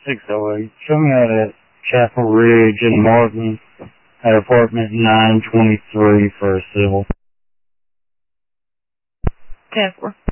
608. Show me out at Chapel Ridge in Martin at apartment 923 for a civil. 10-4.